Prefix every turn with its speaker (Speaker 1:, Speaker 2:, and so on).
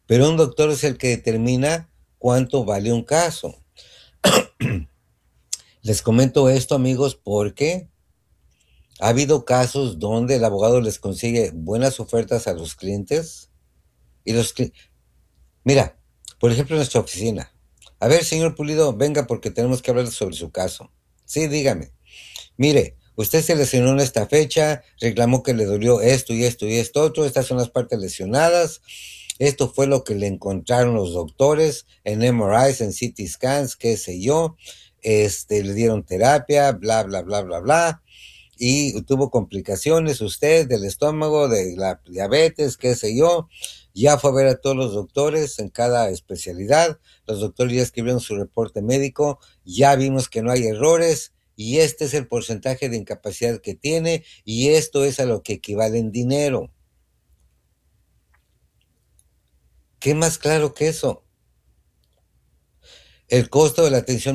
Speaker 1: pero un doctor es el que determina cuánto vale un caso. Les comento esto, amigos, porque ha habido casos donde el abogado les consigue buenas ofertas a los clientes y mira, por ejemplo, en nuestra oficina. A ver, señor Pulido, venga porque tenemos que hablar sobre su caso. Sí, dígame. Mire, usted se lesionó en esta fecha, reclamó que le dolió esto y esto y esto otro, estas son las partes lesionadas, esto fue lo que le encontraron los doctores en MRIs, en CT scans, qué sé yo, le dieron terapia, bla, bla, bla, bla, bla, y tuvo complicaciones usted del estómago, de la diabetes, qué sé yo, ya fue a ver a todos los doctores en cada especialidad, los doctores ya escribieron su reporte médico, ya vimos que no hay errores y este es el porcentaje de incapacidad que tiene y esto es a lo que equivale en dinero. ¿Qué más claro que eso? El costo de la atención